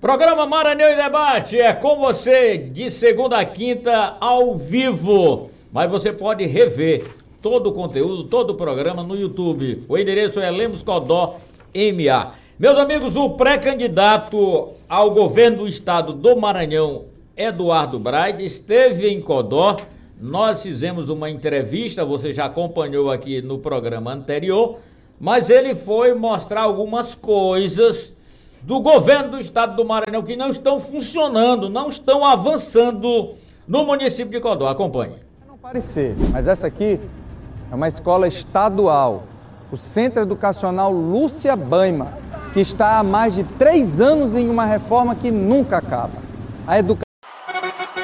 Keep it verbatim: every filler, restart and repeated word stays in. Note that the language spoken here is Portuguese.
Programa Maranhão em Debate é com você de segunda a quinta ao vivo, mas você pode rever todo o conteúdo, todo o programa no YouTube. O endereço é Lemos Codó M A. Meus amigos, o pré-candidato ao governo do estado do Maranhão, Eduardo Braide, esteve em Codó. Nós fizemos uma entrevista, você já acompanhou aqui no programa anterior, mas ele foi mostrar algumas coisas do governo do estado do Maranhão que não estão funcionando, não estão avançando no município de Codó. Acompanhe. Não parecer, mas essa aqui é uma escola estadual, o Centro Educacional Lúcia Baima, que está há mais de três anos em uma reforma que nunca acaba. A educação